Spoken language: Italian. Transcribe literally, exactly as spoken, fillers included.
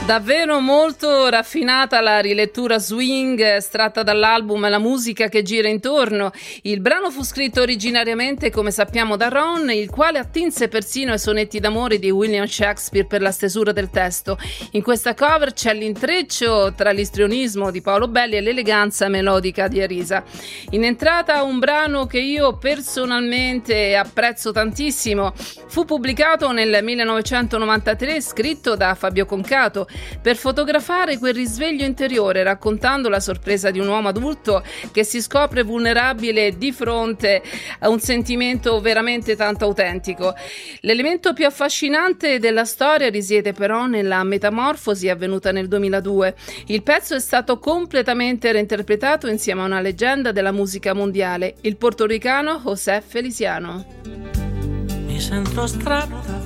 Davvero molto raffinata la rilettura swing estratta dall'album La musica che gira intorno. Il brano fu scritto originariamente, come sappiamo, da Ron, il quale attinse persino ai sonetti d'amore di William Shakespeare per la stesura del testo. In questa cover c'è l'intreccio tra l'istrionismo di Paolo Belli e l'eleganza melodica di Arisa. In entrata un brano che io personalmente apprezzo tantissimo. Fu pubblicato nel millenovecentonovantatré, scritto da Fabio Concato, per fotografare quel risveglio interiore, raccontando la sorpresa di un uomo adulto che si scopre vulnerabile di fronte a un sentimento veramente tanto autentico. L'elemento più affascinante della storia risiede però nella metamorfosi avvenuta nel duemiladue. Il pezzo è stato completamente reinterpretato insieme a una leggenda della musica mondiale, il portoricano José Feliciano. Mi sento astratta